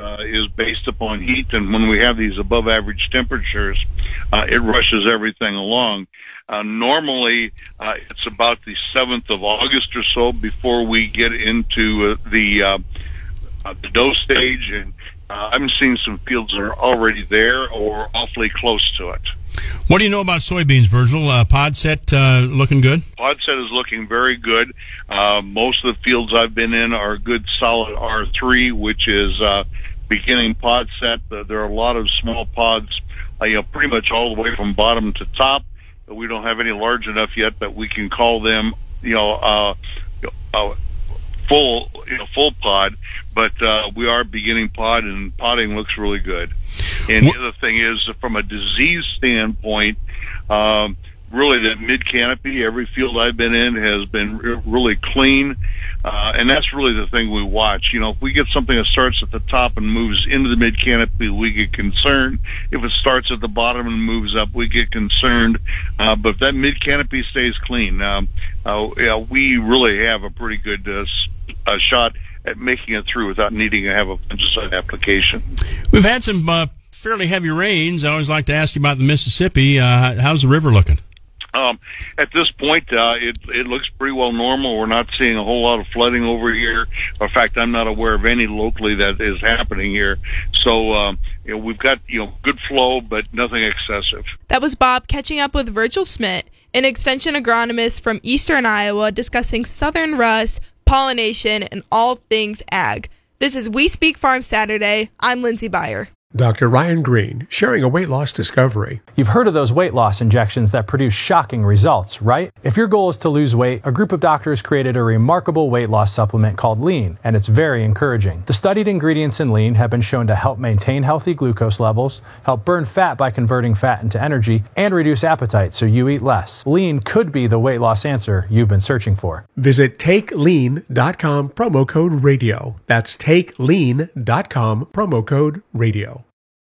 is based upon heat, and when we have these above average temperatures, it rushes everything along. Normally, it's about the 7th of August or so before we get into the dough stage, and I'm seeing some fields that are already there or awfully close to it. What do you know about soybeans, Virgil? Pod set looking good? Pod set is looking very good. Most of the fields I've been in are good solid R3, which is beginning pod set. There are a lot of small pods, pretty much all the way from bottom to top. We don't have any large enough yet that we can call them, full pod, but we are beginning pod, and podding looks really good. And the other thing is, from a disease standpoint, really the mid-canopy, every field I've been in has been really clean, and that's really the thing we watch. If we get something that starts at the top and moves into the mid-canopy, we get concerned. If it starts at the bottom and moves up, we get concerned. But if that mid-canopy stays clean, we really have a pretty good shot at making it through without needing to have a fungicide application. We've had some fairly heavy rains. I always like to ask you about the Mississippi. How's the river looking? At this point, it looks pretty well normal. We're not seeing a whole lot of flooding over here. In fact, I'm not aware of any locally that is happening here. So, we've got, good flow, but nothing excessive. That was Bob catching up with Virgil Schmidt, an extension agronomist from eastern Iowa, discussing southern rust, pollination, and all things ag. This is We Speak Farm Saturday. I'm Lindsay Byer. Dr. Ryan Green, sharing a weight loss discovery. You've heard of those weight loss injections that produce shocking results, right? If your goal is to lose weight, a group of doctors created a remarkable weight loss supplement called Lean, and it's very encouraging. The studied ingredients in Lean have been shown to help maintain healthy glucose levels, help burn fat by converting fat into energy, and reduce appetite so you eat less. Lean could be the weight loss answer you've been searching for. Visit TakeLean.com, promo code radio. That's TakeLean.com, promo code radio.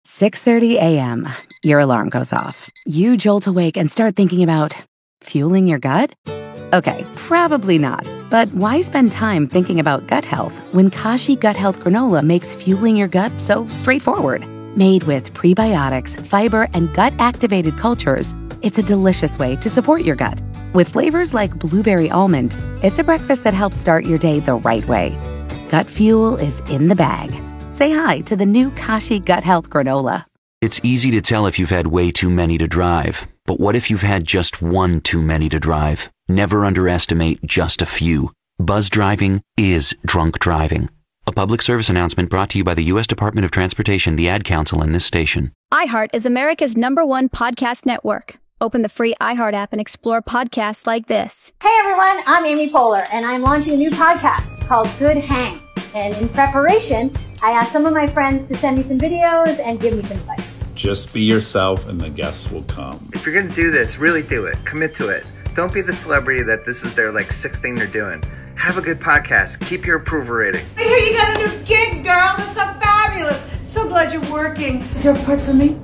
6:30 a.m. Your alarm goes off. You jolt awake and start thinking about fueling your gut? Okay, probably not. But why spend time thinking about gut health when Kashi Gut Health Granola makes fueling your gut so straightforward? Made with prebiotics, fiber, and gut-activated cultures, it's a delicious way to support your gut. With flavors like blueberry almond, it's a breakfast that helps start your day the right way. Gut fuel is in the bag. Say hi to the new Kashi Gut Health Granola. It's easy to tell if you've had way too many to drive. But what if you've had just one too many to drive? Never underestimate just a few. Buzz driving is drunk driving. A public service announcement brought to you by the U.S. Department of Transportation, the Ad Council, and this station. iHeart is America's #1 podcast network. Open the free iHeart app and explore podcasts like this. Hey everyone, I'm Amy Poehler, and I'm launching a new podcast called Good Hang. And in preparation, I asked some of my friends to send me some videos and give me some advice. Just be yourself and the guests will come. If you're going to do this, really do it. Commit to it. Don't be the celebrity that this is their sixth thing they're doing. Have a good podcast. Keep your approval rating. I hear you got a new gig, girl. That's so fabulous. So glad you're working. Is there a part for me?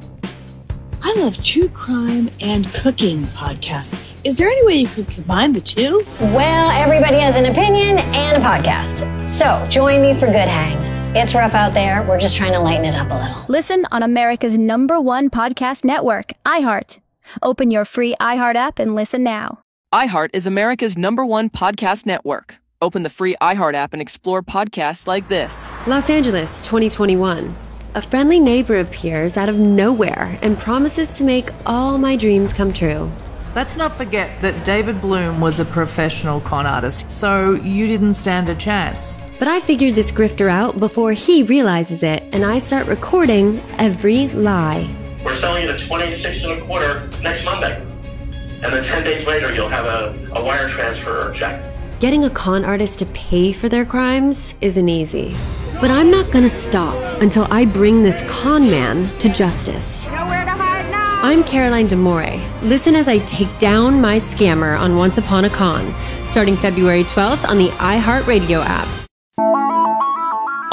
I love true crime and cooking podcasts. Is there any way you could combine the two? Well, everybody has an opinion and a podcast. So join me for Good Hang. It's rough out there. We're just trying to lighten it up a little. Listen on America's #1 podcast network, iHeart. Open your free iHeart app and listen now. iHeart is America's #1 podcast network. Open the free iHeart app and explore podcasts like this. Los Angeles, 2021. A friendly neighbor appears out of nowhere and promises to make all my dreams come true. Let's not forget that David Bloom was a professional con artist, so you didn't stand a chance. But I figured this grifter out before he realizes it, and I start recording every lie. We're selling it at $26.25 next Monday. And then 10 days later, you'll have a wire transfer or check. Getting a con artist to pay for their crimes isn't easy. But I'm not gonna stop until I bring this con man to justice. Nowhere to hide now. I'm Caroline DeMore. Listen as I take down my scammer on Once Upon a Con, starting February 12th on the iHeartRadio app.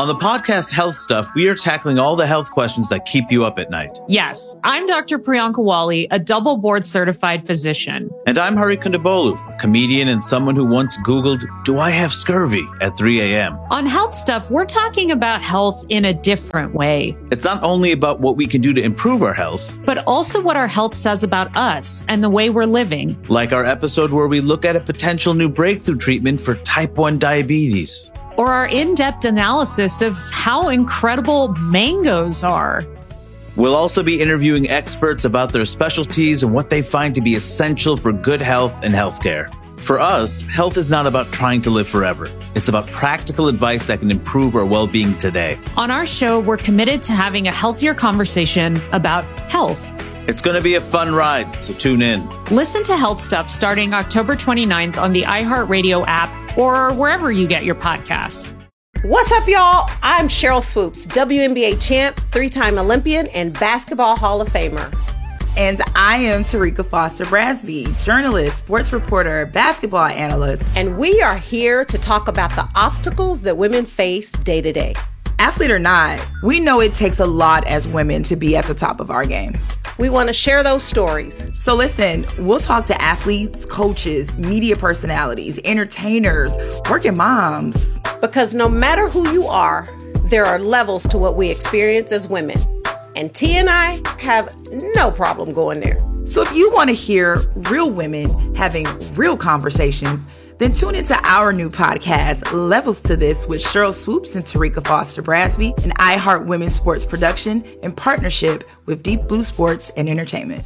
On the podcast Health Stuff, we are tackling all the health questions that keep you up at night. Yes, I'm Dr. Priyanka Wali, a double board certified physician. And I'm Hari Kondabolu, a comedian and someone who once Googled, "Do I have scurvy?" at 3 a.m. On Health Stuff, we're talking about health in a different way. It's not only about what we can do to improve our health, but also what our health says about us and the way we're living. Like our episode where we look at a potential new breakthrough treatment for type 1 diabetes. Or our in-depth analysis of how incredible mangoes are. We'll also be interviewing experts about their specialties and what they find to be essential for good health and healthcare. For us, health is not about trying to live forever. It's about practical advice that can improve our well-being today. On our show, we're committed to having a healthier conversation about health. It's going to be a fun ride, so tune in. Listen to Health Stuff starting October 29th on the iHeartRadio app or wherever you get your podcasts. What's up, y'all? I'm Cheryl Swoops, WNBA champ, 3-time Olympian, and Basketball Hall of Famer. And I am Tarika Foster Brasby, journalist, sports reporter, basketball analyst. And we are here to talk about the obstacles that women face day to day. Athlete or not, we know it takes a lot as women to be at the top of our game. We want to share those stories. So listen, we'll talk to athletes, coaches, media personalities, entertainers, working moms. Because no matter who you are, there are levels to what we experience as women. And T and I have no problem going there. So if you want to hear real women having real conversations, then tune into our new podcast, Levels to This, with Cheryl Swoops and Tarika Foster Brasby, an iHeart Women's Sports production in partnership with Deep Blue Sports and Entertainment.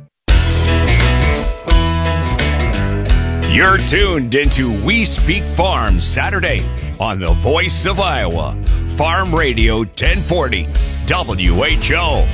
You're tuned into We Speak Farm Saturday on the Voice of Iowa, Farm Radio 1040, WHO.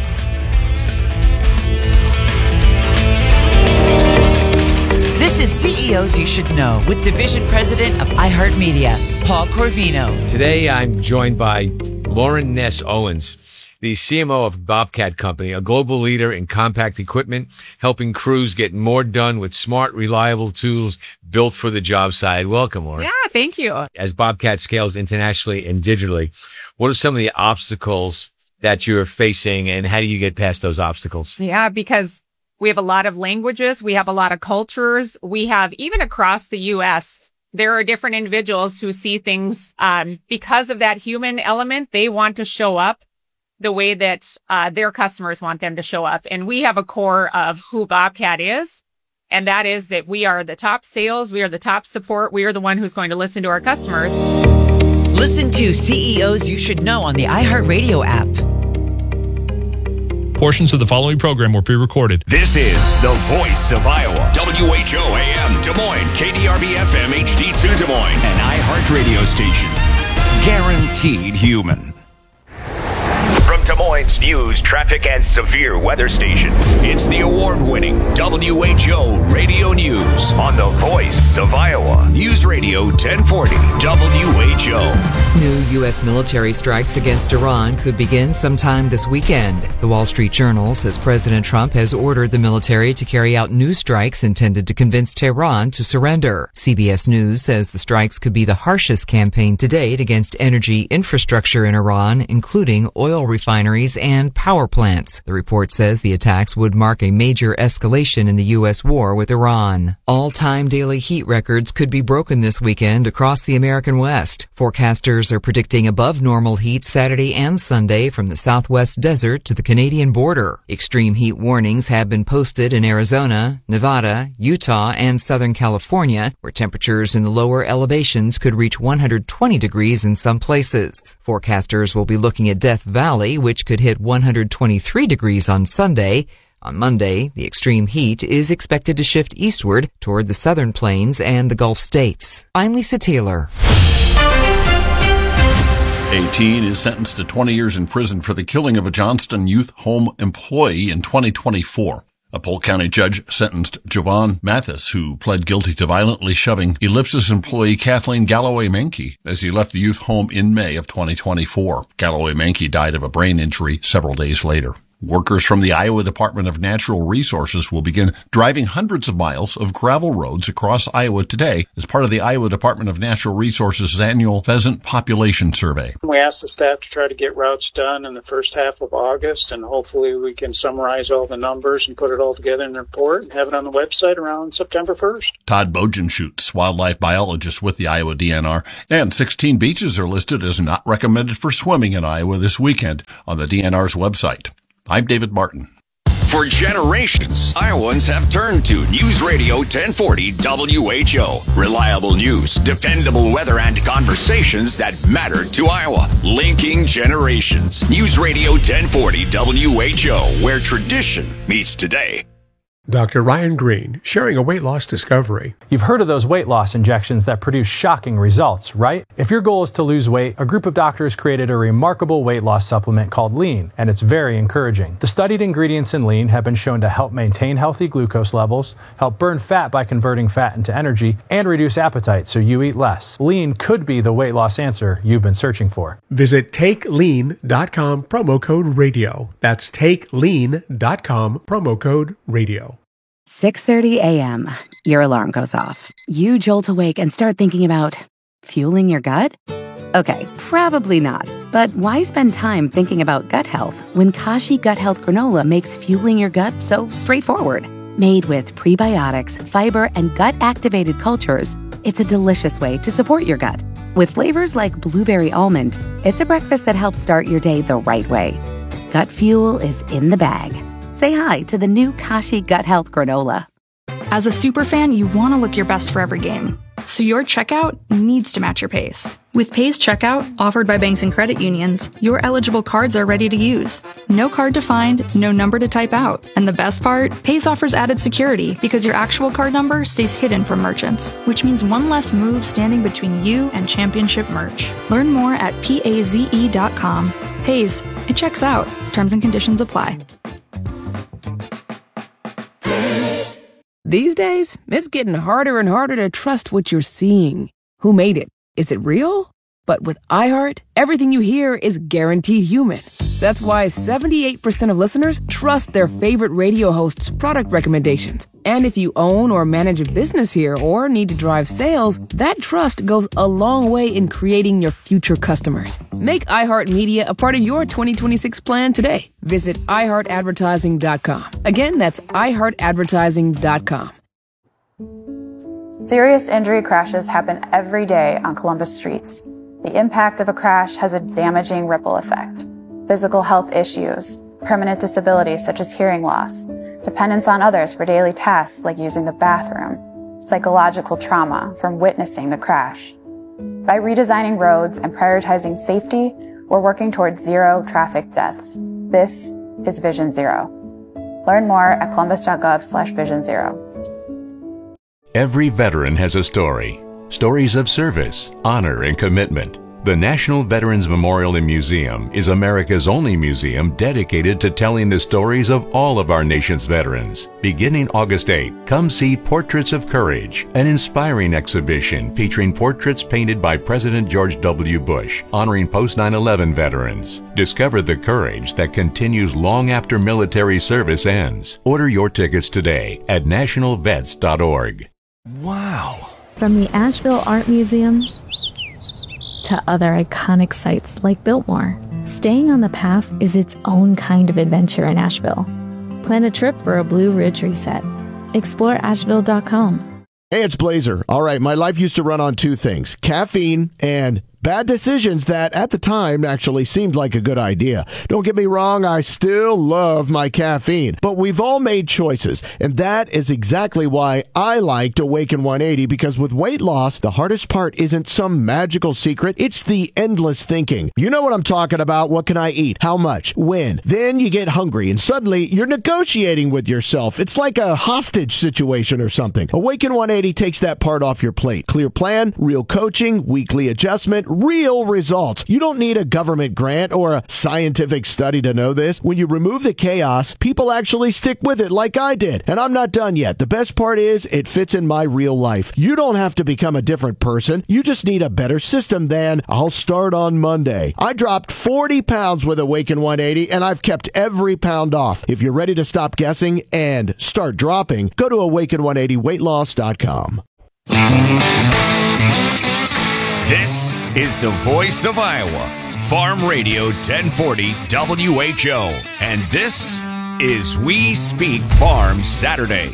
This is CEOs You Should Know with Division President of iHeartMedia, Paul Corvino. Today I'm joined by Lauren Ness Owens, the CMO of Bobcat Company, a global leader in compact equipment, helping crews get more done with smart, reliable tools built for the job site. Welcome, Lauren. Yeah, thank you. As Bobcat scales internationally and digitally, what are some of the obstacles that you're facing, and how do you get past those obstacles? Yeah, because we have a lot of languages. We have a lot of cultures. We have, even across the U.S., there are different individuals who see things because of that human element. They want to show up the way that their customers want them to show up. And we have a core of who Bobcat is. And that is that we are the top sales. We are the top support. We are the one who's going to listen to our customers. Listen to CEOs You Should Know on the iHeartRadio app. Portions of the following program were pre-recorded. This is the Voice of Iowa. WHO AM Des Moines, KDRB FM HD2 Des Moines, an iHeart radio station. Guaranteed human. From Des Moines News, Traffic, and Severe Weather Station, it's the award-winning WHO Radio News on the Voice of Iowa. News Radio 1040 WHO. New U.S. military strikes against Iran could begin sometime this weekend. The Wall Street Journal says President Trump has ordered the military to carry out new strikes intended to convince Tehran to surrender. CBS News says the strikes could be the harshest campaign to date against energy infrastructure in Iran, including oil refineries and power plants. The report says the attacks would mark a major escalation in the U.S. war with Iran. All-time daily heat records could be broken this weekend across the American West. Forecasters are predicting above normal heat Saturday and Sunday from the Southwest desert to the Canadian border. Extreme heat warnings have been posted in Arizona, Nevada, Utah, and Southern California, where temperatures in the lower elevations could reach 120 degrees in some places. Forecasters will be looking at Death Valley, which could hit 123 degrees on Sunday. On Monday, the extreme heat is expected to shift eastward toward the southern plains and the Gulf states. I'm Lisa Taylor. A teen is sentenced to 20 years in prison for the killing of a Johnston Youth Home employee in 2024. A Polk County judge sentenced Javon Mathis, who pled guilty to violently shoving Ellipsis employee Kathleen Galloway Mankey as he left the youth home in May of 2024. Galloway Mankey died of a brain injury several days later. Workers from the Iowa Department of Natural Resources will begin driving hundreds of miles of gravel roads across Iowa today as part of the Iowa Department of Natural Resources annual pheasant population survey. We asked the staff to try to get routes done in the first half of August, and hopefully we can summarize all the numbers and put it all together in a report and have it on the website around September 1st. Todd Bogenschutz, wildlife biologist with the Iowa DNR, and 16 beaches are listed as not recommended for swimming in Iowa this weekend on the DNR's website. I'm David Martin. For generations, Iowans have turned to News Radio 1040 WHO. Reliable news, dependable weather, and conversations that matter to Iowa. Linking generations. News Radio 1040 WHO, where tradition meets today. Dr. Ryan Green, sharing a weight loss discovery. You've heard of those weight loss injections that produce shocking results, right? If your goal is to lose weight, a group of doctors created a remarkable weight loss supplement called Lean, and it's very encouraging. The studied ingredients in Lean have been shown to help maintain healthy glucose levels, help burn fat by converting fat into energy, and reduce appetite so you eat less. Lean could be the weight loss answer you've been searching for. Visit TakeLean.com, promo code radio. That's TakeLean.com, promo code radio. 6:30 a.m. Your alarm goes off. You jolt awake and start thinking about fueling your gut? Okay, probably not. But why spend time thinking about gut health when Kashi Gut Health Granola makes fueling your gut so straightforward? Made with prebiotics, fiber, and gut-activated cultures, it's a delicious way to support your gut. With flavors like blueberry almond, it's a breakfast that helps start your day the right way. Gut fuel is in the bag. Say hi to the new Kashi Gut Health Granola. As a superfan, you want to look your best for every game. So your checkout needs to match your pace. With Pace Checkout, offered by banks and credit unions, your eligible cards are ready to use. No card to find, no number to type out. And the best part? Pace offers added security because your actual card number stays hidden from merchants, which means one less move standing between you and championship merch. Learn more at paze.com. Paze, it checks out. Terms and conditions apply. These days, it's getting harder and harder to trust what you're seeing. Who made it? Is it real? But with iHeart, everything you hear is guaranteed human. That's why 78% of listeners trust their favorite radio host's product recommendations. And if you own or manage a business here or need to drive sales, that trust goes a long way in creating your future customers. Make iHeartMedia a part of your 2026 plan today. Visit iHeartAdvertising.com. Again, that's iHeartAdvertising.com. Serious injury crashes happen every day on Columbus streets. The impact of a crash has a damaging ripple effect. Physical health issues, permanent disabilities such as hearing loss, dependence on others for daily tasks like using the bathroom, psychological trauma from witnessing the crash. By redesigning roads and prioritizing safety, we're working towards zero traffic deaths. This is Vision Zero. Learn more at columbus.gov/Vision Zero. Every veteran has a story. Stories of service, honor, and commitment. The National Veterans Memorial and Museum is America's only museum dedicated to telling the stories of all of our nation's veterans. Beginning August 8, come see Portraits of Courage, an inspiring exhibition featuring portraits painted by President George W. Bush, honoring post-9/11 veterans. Discover the courage that continues long after military service ends. Order your tickets today at nationalvets.org. Wow. From the Asheville Art Museum to other iconic sites like Biltmore, staying on the path is its own kind of adventure in Asheville. Plan a trip for a Blue Ridge reset. Explore Asheville.com. Hey, it's Blazer. All right, my life used to run on two things: caffeine and bad decisions that at the time actually seemed like a good idea. Don't get me wrong, I still love my caffeine, but we've all made choices, and that is exactly why I liked Awaken 180, because with weight loss, the hardest part isn't some magical secret, it's the endless thinking. You know what I'm talking about. What can I eat? How much? When? Then you get hungry, and suddenly you're negotiating with yourself. It's like a hostage situation or something. Awaken 180 takes that part off your plate. Clear plan, real coaching, weekly adjustment, real results. You don't need a government grant or a scientific study to know this. When you remove the chaos, people actually stick with it like I did. And I'm not done yet. The best part is it fits in my real life. You don't have to become a different person. You just need a better system than I'll start on Monday. I dropped 40 pounds with Awaken 180 and I've kept every pound off. If you're ready to stop guessing and start dropping, go to awaken180weightloss.com. This is the voice of Iowa, Farm Radio 1040 WHO, and this is We Speak Farm Saturday.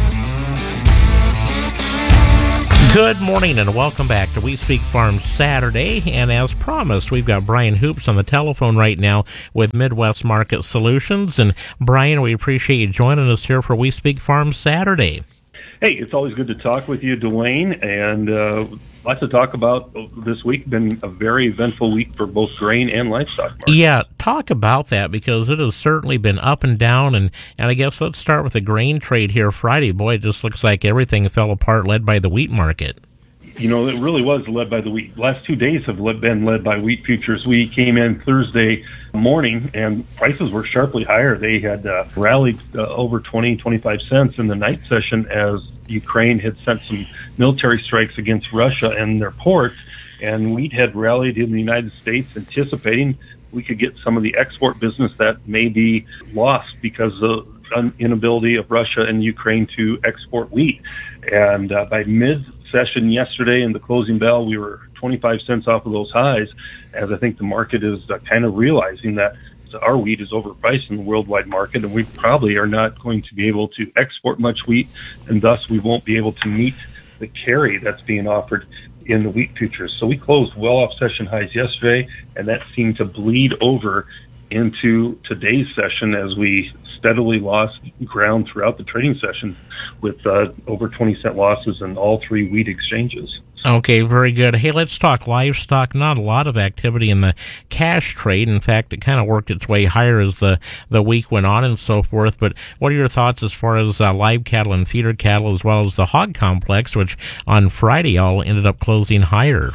Good morning and welcome back to We Speak Farm Saturday, and as promised, we've got Brian Hoops on the telephone right now with Midwest Market Solutions. And Brian, we appreciate you joining us here for We Speak Farm Saturday. Hey, it's always good to talk with you, Dwayne, and lots to talk about this week. Been a very eventful week for both grain and livestock markets. Yeah, talk about that, because it has certainly been up and down, and I guess let's start with the grain trade here Friday. Boy, it just looks like everything fell apart, led by the wheat market. You know, it really was led by the wheat. Last 2 days have been led by wheat futures. We came in Thursday morning, and prices were sharply higher. They had rallied over 20, 25 cents in the night session as Ukraine had sent some military strikes against Russia and their ports, and wheat had rallied in the United States, anticipating we could get some of the export business that may be lost because of the inability of Russia and Ukraine to export wheat. And by mid-session yesterday in the closing bell, we were 25 cents off of those highs, as I think the market is kind of realizing that our wheat is overpriced in the worldwide market, and we probably are not going to be able to export much wheat, and thus we won't be able to meet the carry that's being offered in the wheat futures. So we closed well off session highs yesterday, and that seemed to bleed over into today's session as we steadily lost ground throughout the trading session with over 20-cent losses in all three wheat exchanges. Okay, very good. Hey, let's talk livestock. Not a lot of activity in the cash trade. In fact, it kind of worked its way higher as the week went on and so forth. But what are your thoughts as far as live cattle and feeder cattle, as well as the hog complex, which on Friday all ended up closing higher?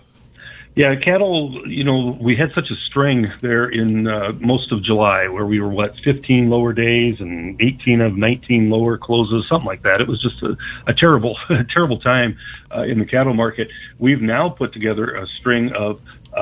Yeah, cattle, you know, we had such a string there in most of July where we were, 15 lower days and 18 of 19 lower closes, something like that. It was just a terrible, terrible time in the cattle market. We've now put together a string of,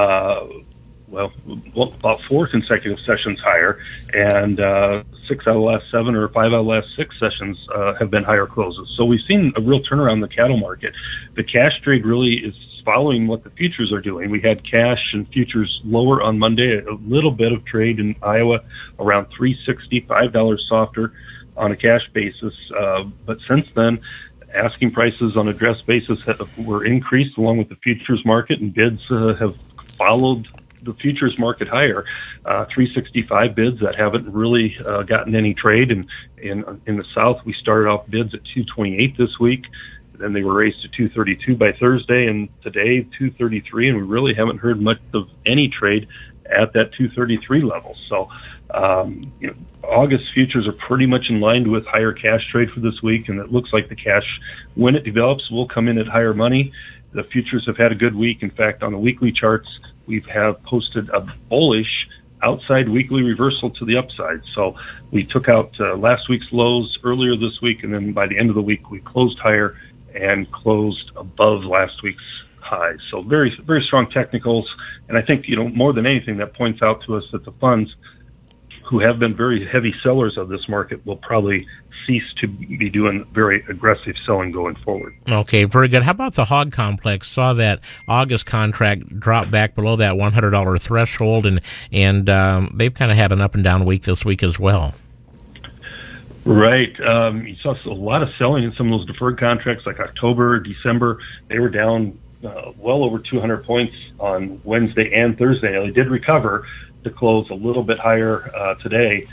about 4 consecutive sessions higher, and 6 out of the last 7 or 5 out of the last 6 sessions have been higher closes. So we've seen a real turnaround in the cattle market. The cash trade really is following what the futures are doing. We had cash and futures lower on Monday, a little bit of trade in Iowa around $3.60, $5 softer on a cash basis. But since then, asking prices on a dress basis were increased along with the futures market, and bids have followed the futures market higher. 365 bids that haven't really gotten any trade. And in the South, we started off bids at 228 this week. Then they were raised to 232 by Thursday, and today 233, and we really haven't heard much of any trade at that 233 level. So, August futures are pretty much in line with higher cash trade for this week, and it looks like the cash, when it develops, will come in at higher money. The futures have had a good week. In fact, on the weekly charts, we have posted a bullish outside weekly reversal to the upside. So we took out last week's lows earlier this week, and then by the end of the week, we closed higher and closed above last week's highs. So very, very strong technicals. And I think, more than anything, that points out to us that the funds who have been very heavy sellers of this market will probably cease to be doing very aggressive selling going forward. Okay, very good. How about the hog complex? Saw that August contract drop back below that $100 threshold, and they've kind of had an up and down week this week as well. Right. You saw a lot of selling in some of those deferred contracts like October, December. They were down well over 200 points on Wednesday and Thursday. They did recover to close a little bit higher today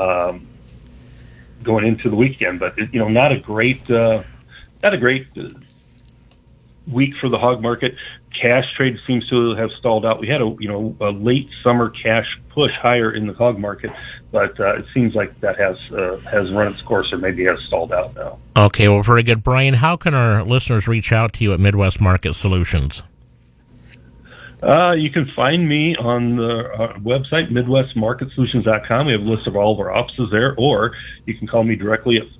going into the weekend. But, not a great week for the hog market. Cash trade seems to have stalled out. We had a late summer cash push higher in the hog market, but it seems like that has run its course, or maybe has stalled out now. Okay, well, very good. Brian, how can our listeners reach out to you at Midwest Market Solutions? You can find me on the website, MidwestMarketSolutions.com. We have a list of all of our offices there, or you can call me directly at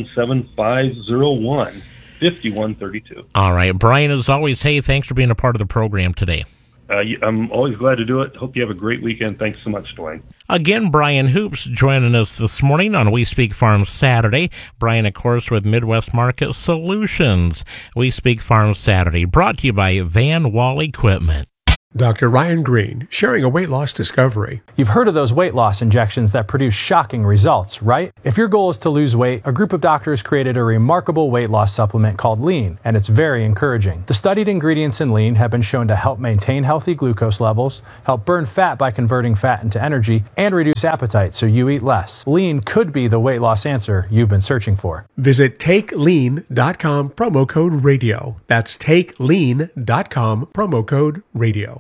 417-501-5132. All right. Brian, as always, hey, thanks for being a part of the program today. I'm always glad to do it. Hope you have a great weekend. Thanks so much, Dwayne. Again, Brian Hoops joining us this morning on We Speak Farm Saturday. Brian, of course, with Midwest Market Solutions. We Speak Farm Saturday, brought to you by Van Wall Equipment. Dr. Ryan Green, sharing a weight loss discovery. You've heard of those weight loss injections that produce shocking results, right? If your goal is to lose weight, a group of doctors created a remarkable weight loss supplement called Lean, and it's very encouraging. The studied ingredients in Lean have been shown to help maintain healthy glucose levels, help burn fat by converting fat into energy, and reduce appetite so you eat less. Lean could be the weight loss answer you've been searching for. Visit TakeLean.com, promo code radio. That's TakeLean.com, promo code radio.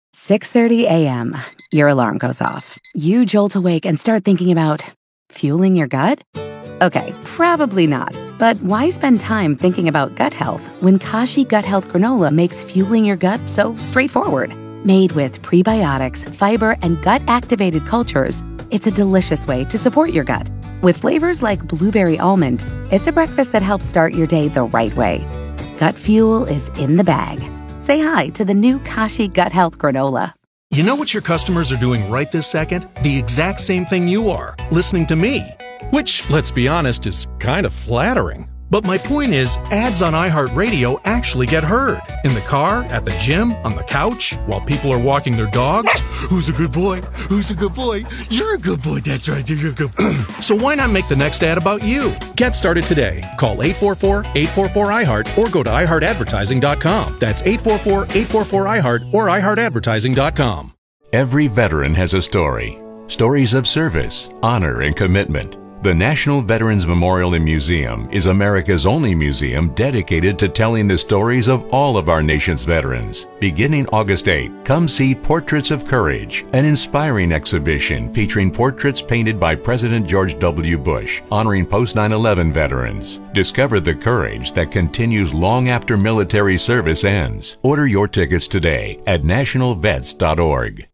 6:30 a.m. Your alarm goes off. You jolt awake and start thinking about fueling your gut? Okay, probably not. But why spend time thinking about gut health when Kashi Gut Health Granola makes fueling your gut so straightforward? Made with prebiotics, fiber, and gut-activated cultures, it's a delicious way to support your gut. With flavors like blueberry almond, it's a breakfast that helps start your day the right way. Gut fuel is in the bag. Say hi to the new Kashi Gut Health Granola. You know what your customers are doing right this second? The exact same thing you are, listening to me. Which, let's be honest, is kind of flattering. But my point is, ads on iHeartRadio actually get heard. In the car, at the gym, on the couch, while people are walking their dogs. Who's a good boy? Who's a good boy? You're a good boy, that's right, you're a good boy. So why not make the next ad about you? Get started today. Call 844-844-iHeart or go to iHeartAdvertising.com. That's 844-844-iHeart or iHeartAdvertising.com. Every veteran has a story. Stories of service, honor, and commitment. The National Veterans Memorial and Museum is America's only museum dedicated to telling the stories of all of our nation's veterans. Beginning August 8, come see Portraits of Courage, an inspiring exhibition featuring portraits painted by President George W. Bush, honoring post-9/11 veterans. Discover the courage that continues long after military service ends. Order your tickets today at nationalvets.org.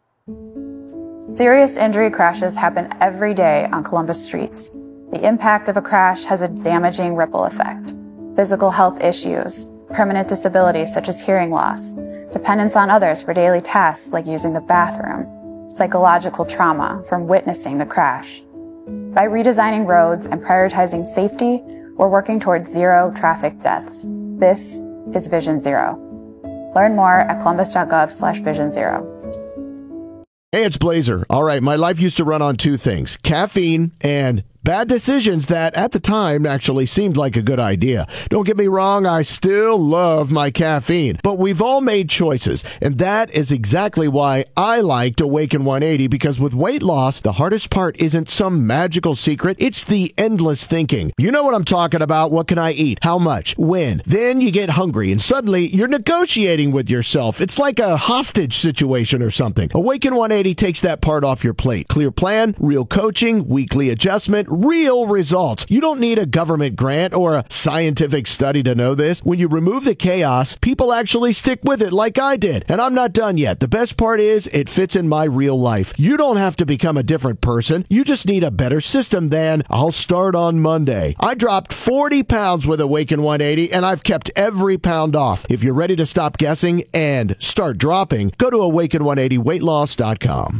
Serious injury crashes happen every day on Columbus streets. The impact of a crash has a damaging ripple effect. Physical health issues, permanent disabilities such as hearing loss, dependence on others for daily tasks like using the bathroom, psychological trauma from witnessing the crash. By redesigning roads and prioritizing safety, we're working towards zero traffic deaths. This is Vision Zero. Learn more at columbus.gov/Vision Zero. Hey, it's Blazer. All right, my life used to run on two things: caffeine and bad decisions that at the time actually seemed like a good idea. Don't get me wrong, I still love my caffeine, but we've all made choices, and that is exactly why I liked Awaken 180, because with weight loss, the hardest part isn't some magical secret, it's the endless thinking. You know what I'm talking about. What can I eat? How much? When? Then you get hungry, and suddenly you're negotiating with yourself. It's like a hostage situation or something. Awaken 180 takes that part off your plate. Clear plan, real coaching, weekly adjustment, real results. You don't need a government grant or a scientific study to know this. When you remove the chaos, people actually stick with it like I did. And I'm not done yet. The best part is it fits in my real life. You don't have to become a different person. You just need a better system than I'll start on Monday. I dropped 40 pounds with Awaken 180 and I've kept every pound off. If you're ready to stop guessing and start dropping, go to awaken180weightloss.com.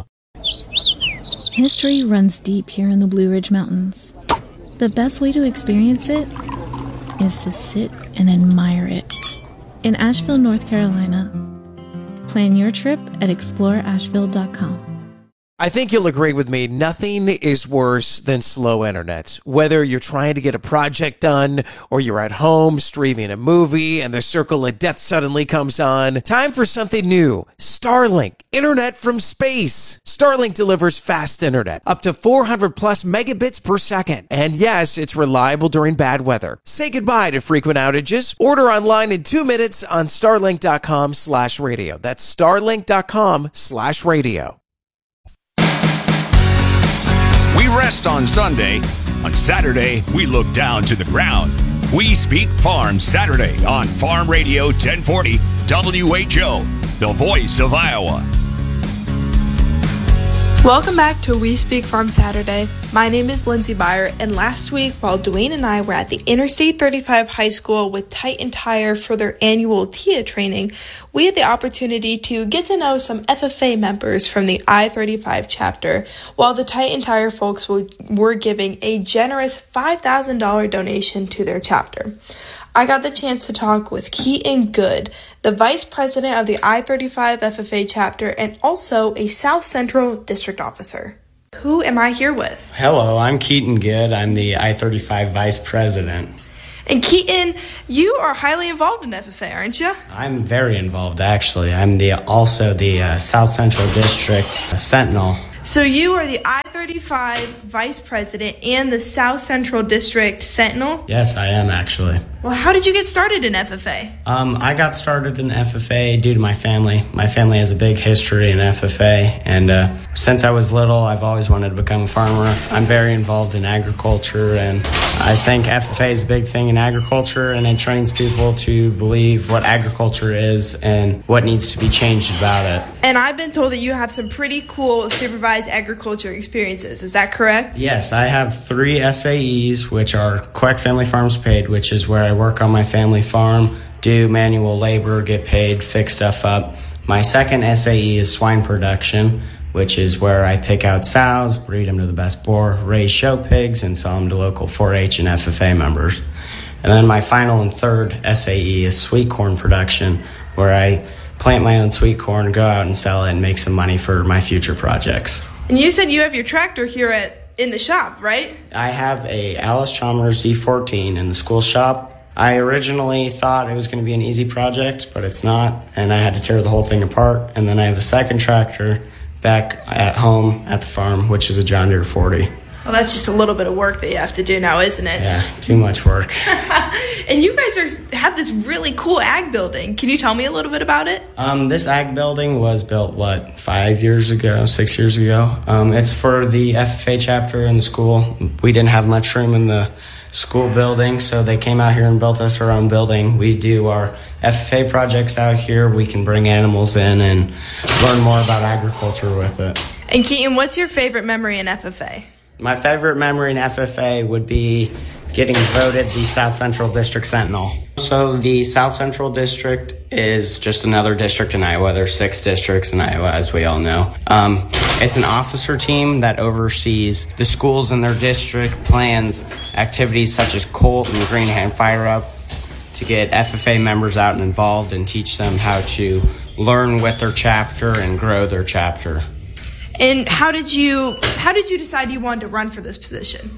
History runs deep here in the Blue Ridge Mountains. The best way to experience it is to sit and admire it. In Asheville, North Carolina. Plan your trip at exploreasheville.com. I think you'll agree with me, nothing is worse than slow internet. Whether you're trying to get a project done or you're at home streaming a movie and the circle of death suddenly comes on, time for something new. Starlink, internet from space. Starlink delivers fast internet, up to 400 plus megabits per second. And yes, it's reliable during bad weather. Say goodbye to frequent outages. Order online in 2 minutes on starlink.com/radio. That's starlink.com/radio. We rest on Sunday. On Saturday, we look down to the ground. We Speak Farm Saturday on Farm Radio 1040 WHO. the voice of Iowa. Welcome back to We Speak Farm Saturday. My name is Lindsay Byer, and last week, while Dwayne and I were at the Interstate 35 High School with Titan Tire for their annual TIA training, we had the opportunity to get to know some FFA members from the I-35 chapter, while the Titan Tire folks were giving a generous $5,000 donation to their chapter. I got the chance to talk with Keaton Good, the Vice President of the I-35 FFA chapter and also a South Central District Officer. Who am I here with? Hello, I'm Keaton Good. I'm the I-35 Vice President. And Keaton, you are highly involved in FFA, aren't you? I'm very involved, actually. I'm also the South Central District Sentinel. So you are the I-35 Vice President and the South Central District Sentinel? Yes, I am, actually. Well, how did you get started in FFA? I got started in FFA due to my family. My family has a big history in FFA, and since I was little, I've always wanted to become a farmer. I'm very involved in agriculture, and I think FFA is a big thing in agriculture, and it trains people to believe what agriculture is and what needs to be changed about it. And I've been told that you have some pretty cool supervised agriculture experiences. Is that correct? Yes, I have 3 SAEs, which are Queck Family Farms Paid, which is where I work on my family farm, do manual labor, get paid, fix stuff up. My second SAE is swine production, which is where I pick out sows, breed them to the best boar, raise show pigs, and sell them to local 4-H and FFA members. And then my final and third SAE is sweet corn production, where I plant my own sweet corn, go out and sell it, and make some money for my future projects. And you said you have your tractor here in the shop, right? I have a Alice Chalmers Z14 in the school shop. I originally thought it was going to be an easy project, but it's not, and I had to tear the whole thing apart. And then I have a second tractor back at home at the farm, which is a John Deere 40. Well, that's just a little bit of work that you have to do now, isn't it? Yeah, too much work. And you guys have this really cool ag building. Can you tell me a little bit about it? This ag building was built, 6 years ago? It's for the FFA chapter in the school. We didn't have much room in the school building, so they came out here and built us our own building. We do our FFA projects out here. We can bring animals in and learn more about agriculture with it. And Keaton, what's your favorite memory in FFA? My favorite memory in FFA would be getting voted the South Central District Sentinel. So the South Central District is just another district in Iowa. There's 6 districts in Iowa, as we all know. It's an officer team that oversees the schools in their district, plans activities such as Colt and Green Hand Fire Up to get FFA members out and involved and teach them how to learn with their chapter and grow their chapter. And how did you decide you wanted to run for this position?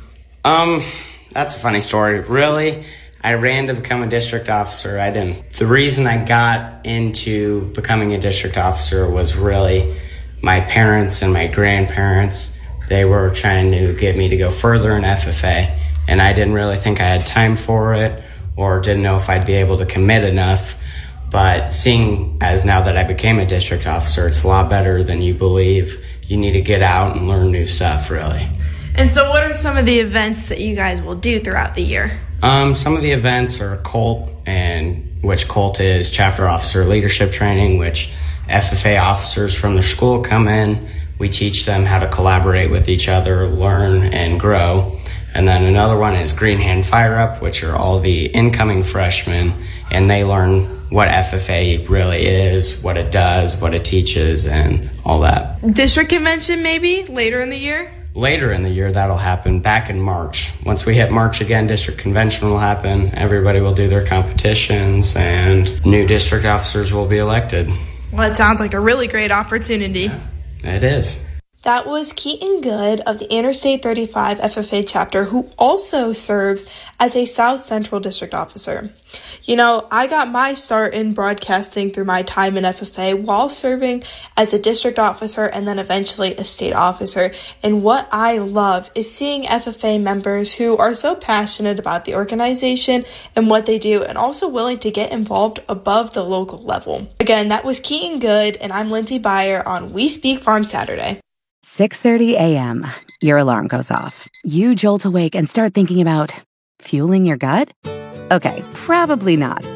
That's a funny story. Really, I ran to become a district officer. I didn't. The reason I got into becoming a district officer was really my parents and my grandparents. They were trying to get me to go further in FFA, and I didn't really think I had time for it or didn't know if I'd be able to commit enough. But seeing as now that I became a district officer, it's a lot better than you believe. You need to get out and learn new stuff, really. And so what are some of the events that you guys will do throughout the year? Some of the events are Colt, and which Colt is chapter officer leadership training, which FFA officers from their school come in. We teach them how to collaborate with each other, learn, and grow. And then another one is Green Hand Fire Up, which are all the incoming freshmen, and they learn what FFA really is, what it does, what it teaches, and all that. District convention maybe later in the year? Later in the year, that'll happen back in March. Once we hit March again, district convention will happen. Everybody will do their competitions, and new district officers will be elected. Well, it sounds like a really great opportunity. It is. That was Keaton Good of the Interstate 35 FFA chapter, who also serves as a South Central District Officer. You know, I got my start in broadcasting through my time in FFA while serving as a district officer and then eventually a state officer. And what I love is seeing FFA members who are so passionate about the organization and what they do and also willing to get involved above the local level. Again, that was Keaton Good, and I'm Lindsay Byer on We Speak Farm Saturday. 6:30 a.m. Your alarm goes off. You jolt awake and start thinking about fueling your gut? Okay, probably not.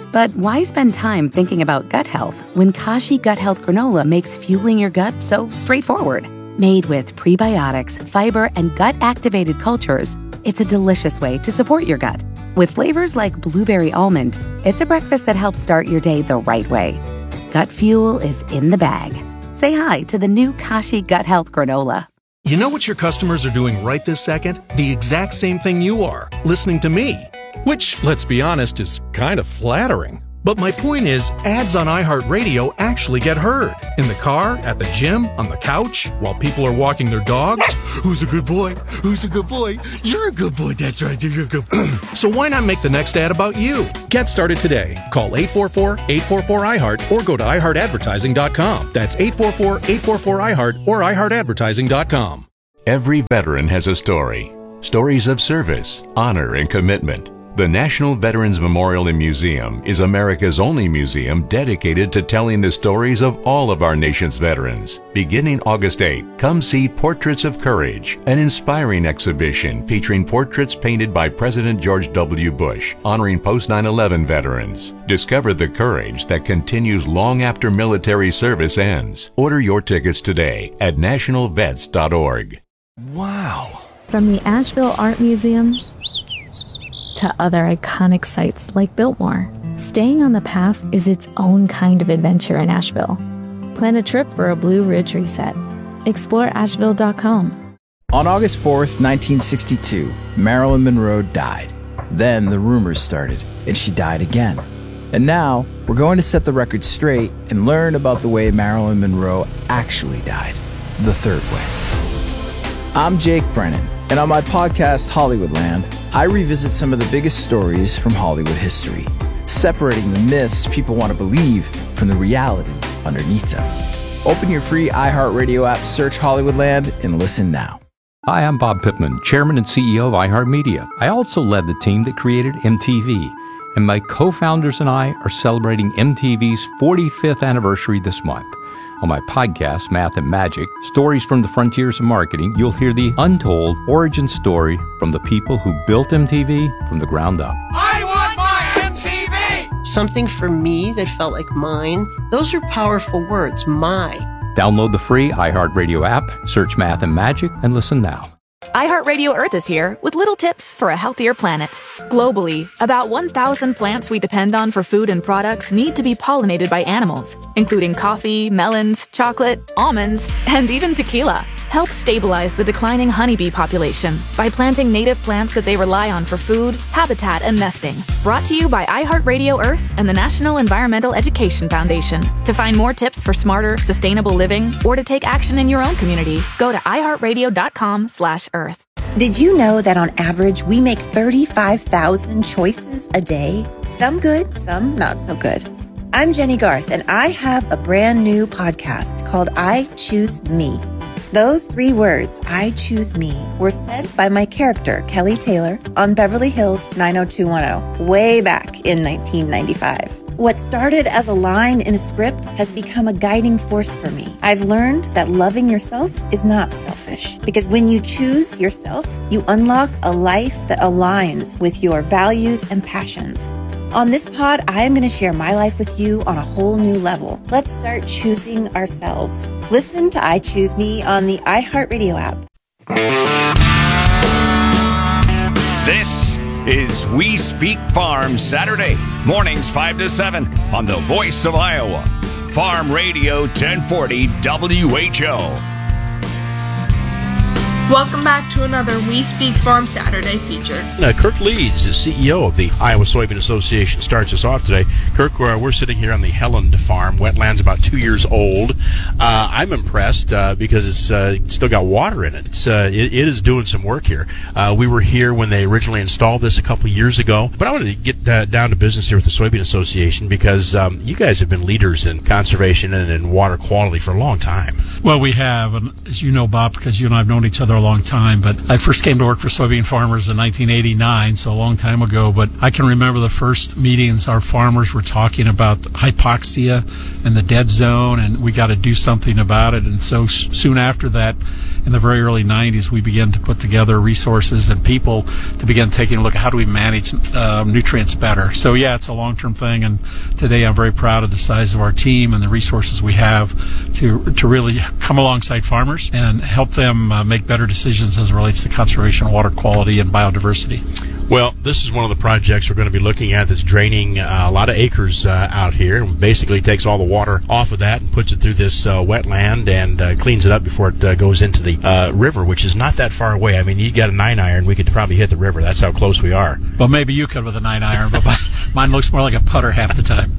But why spend time thinking about gut health when Kashi Gut Health Granola makes fueling your gut so straightforward? Made with prebiotics, fiber, and gut-activated cultures, it's a delicious way to support your gut. With flavors like blueberry almond, it's a breakfast that helps start your day the right way. Gut fuel is in the bag. Say hi to the new Kashi Gut Health Granola. You know what your customers are doing right this second? The exact same thing you are, listening to me. Which, let's be honest, is kind of flattering. But my point is, ads on iHeartRadio actually get heard. In the car, at the gym, on the couch, while people are walking their dogs. Who's a good boy? Who's a good boy? You're a good boy. That's right. You're a good boy. So why not make the next ad about you? Get started today. Call 844-844-iHeart or go to iHeartAdvertising.com. That's 844-844-iHeart or iHeartAdvertising.com. Every veteran has a story. Stories of service, honor, and commitment. The National Veterans Memorial and Museum is America's only museum dedicated to telling the stories of all of our nation's veterans. Beginning August 8, come see Portraits of Courage, an inspiring exhibition featuring portraits painted by President George W. Bush, honoring post-9/11 veterans. Discover the courage that continues long after military service ends. Order your tickets today at nationalvets.org. Wow. From the Asheville Art Museum to other iconic sites like Biltmore, staying on the path is its own kind of adventure in Asheville. Plan a trip for a Blue Ridge reset. Explore Asheville.com. On August 4th, 1962, Marilyn Monroe died. Then the rumors started, and she died again. And now, we're going to set the record straight and learn about the way Marilyn Monroe actually died. The third way. I'm Jake Brennan, and on my podcast, Hollywoodland, I revisit some of the biggest stories from Hollywood history, separating the myths people want to believe from the reality underneath them. Open your free iHeartRadio app, search Hollywoodland, and listen now. Hi, I'm Bob Pittman, Chairman and CEO of iHeartMedia. I also led the team that created MTV, and my co-founders and I are celebrating MTV's 45th anniversary this month. On my podcast, Math and Magic, Stories from the Frontiers of Marketing, you'll hear the untold origin story from the people who built MTV from the ground up. I want my MTV! Something for me that felt like mine. Those are powerful words, my. Download the free iHeartRadio app, search Math and Magic, and listen now. iHeartRadio Earth is here with little tips for a healthier planet. Globally, about 1,000 plants we depend on for food and products need to be pollinated by animals, including coffee, melons, chocolate, almonds, and even tequila. Help stabilize the declining honeybee population by planting native plants that they rely on for food, habitat, and nesting. Brought to you by iHeartRadio Earth and the National Environmental Education Foundation. To find more tips for smarter, sustainable living, or to take action in your own community, go to iHeartRadio.com/Earth. Did you know that on average we make 35,000 choices a day? Some good, some not so good. I'm Jenny Garth, and I have a brand new podcast called I Choose Me. Those 3 words, I choose me, were said by my character, Kelly Taylor, on Beverly Hills 90210, way back in 1995. What started as a line in a script has become a guiding force for me. I've learned that loving yourself is not selfish, because when you choose yourself, you unlock a life that aligns with your values and passions. On this pod, I am going to share my life with you on a whole new level. Let's start choosing ourselves. Listen to I Choose Me on the iHeartRadio app. This is We Speak Farm Saturday, mornings 5 to 7 on the Voice of Iowa. Farm Radio 1040 WHO. Welcome back to another We Speak Farm Saturday feature. Kirk Leeds, the CEO of the Iowa Soybean Association, starts us off today. Kirk, we're sitting here on the Helland farm. Wetland's about 2 years old. I'm impressed because it's still got water in it. It is doing some work here. We were here when they originally installed this a couple of years ago. But I wanted to get down to business here with the Soybean Association because you guys have been leaders in conservation and in water quality for a long time. Well, we have, and as you know, Bob, because you and I have known each other a long time, but I first came to work for soybean farmers in 1989, so a long time ago, but I can remember the first meetings our farmers were talking about hypoxia and the dead zone, and we got to do something about it, and so soon after that, in the very early 90s, we began to put together resources and people to begin taking a look at how do we manage nutrients better. So yeah, it's a long-term thing, and today I'm very proud of the size of our team and the resources we have to really come alongside farmers and help them make better decisions as it relates to conservation, water quality, and biodiversity. Well, this is one of the projects we're going to be looking at that's draining a lot of acres out here. Basically takes all the water off of that and puts it through this wetland and cleans it up before it goes into the river, which is not that far away. I mean, you got a 9-iron, we could probably hit the river. That's how close we are. Well, maybe you could with a 9-iron, but mine looks more like a putter half the time.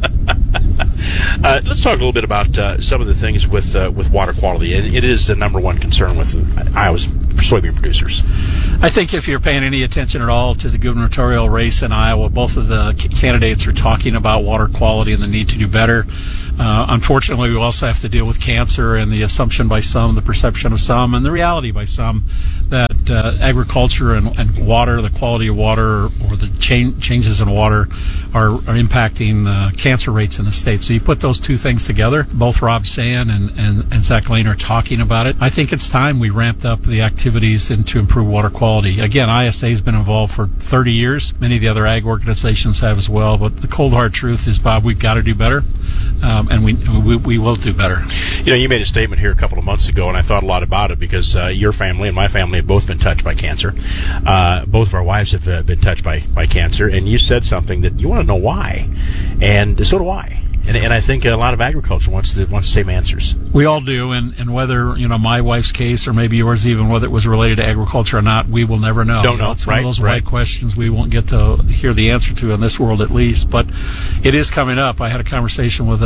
Let's talk a little bit about some of the things with water quality. It is the number one concern with Iowa's soybean producers. I think if you're paying any attention at all to the gubernatorial race in Iowa, both of the candidates are talking about water quality and the need to do better. Unfortunately, we also have to deal with cancer and the assumption by some, the perception of some, and the reality by some that agriculture and water, the quality of water or the changes in water are impacting cancer rates in the state. So you put those two things together. Both Rob Sand and Zach Lane are talking about it. I think it's time we ramped up the activities to improve water quality. Again, ISA has been involved for 30 years. Many of the other ag organizations have as well. But the cold hard truth is, Bob, we've got to do better, and we will do better. You know, you made a statement here a couple of months ago, and I thought a lot about it because your family and my family have both been touched by cancer. Both of our wives have been touched by cancer, and you said something that you want to know why, and so do I. And I think a lot of agriculture wants the same answers. We all do, and whether, my wife's case or maybe yours even, whether it was related to agriculture or not, we will never know. Don't know. It's one of those wide questions we won't get to hear the answer to in this world at least, but it is coming up. I had a conversation with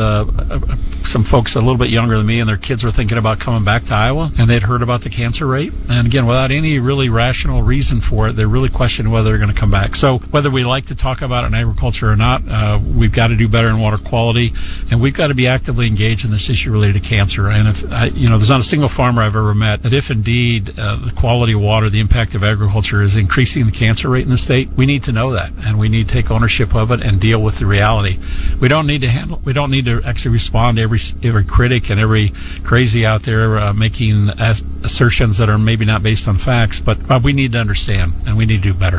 some folks a little bit younger than me, and their kids were thinking about coming back to Iowa, and they'd heard about the cancer rate, and again, without any really rational reason for it, they're really questioning whether they're going to come back. So whether we like to talk about it in agriculture or not, we've got to do better in water quality. And we've got to be actively engaged in this issue related to cancer. And if there's not a single farmer I've ever met that if indeed the quality of water, the impact of agriculture is increasing the cancer rate in the state, we need to know that, and we need to take ownership of it and deal with the reality. We don't need to actually respond to every critic and every crazy out there making assertions that are maybe not based on facts. But we need to understand, and we need to do better.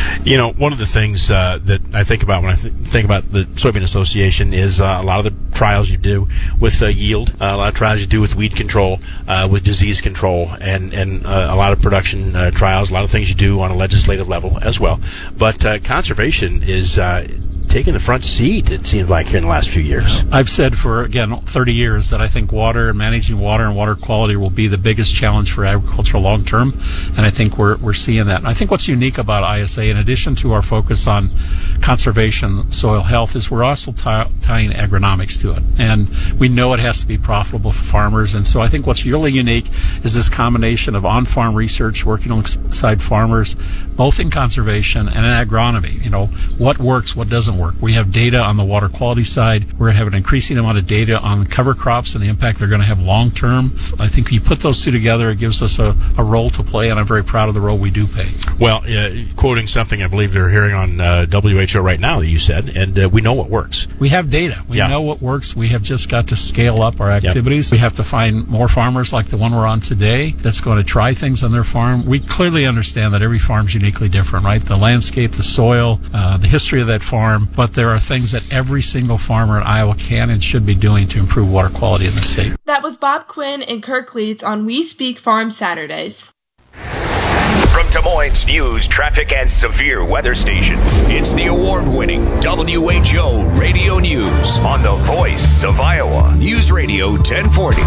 One of the things that I think about when I think about the Soybean Association is a lot of the trials you do with yield, a lot of trials you do with weed control, with disease control, and a lot of production trials, a lot of things you do on a legislative level as well. But conservation is taking the front seat, it seems like, in the last few years. I've said for, again, 30 years that I think water and managing water and water quality will be the biggest challenge for agriculture long term, and I think we're seeing that. And I think what's unique about ISA, in addition to our focus on conservation, soil health, is we're also tying agronomics to it. And we know it has to be profitable for farmers, and so I think what's really unique is this combination of on-farm research, working alongside farmers, both in conservation and in agronomy. What works, what doesn't work. We have data on the water quality side. We're having an increasing amount of data on cover crops and the impact they're going to have long term. I think you put those two together, it gives us a role to play, and I'm very proud of the role we do play. Well, quoting something I believe they're hearing on WHO right now that you said, and we know what works. We have data. We know what works. We have just got to scale up our activities. We have to find more farmers like the one we're on today that's going to try things on their farm. We clearly understand that every farm's uniquely different, right? The landscape, the soil, the history of that farm. But there are things that every single farmer in Iowa can and should be doing to improve water quality in the state. That was Bob Quinn and Kirk Leeds on We Speak Farm Saturdays. From Des Moines News, Traffic, and Severe Weather Station, it's the award-winning WHO Radio News on the Voice of Iowa. News Radio 1040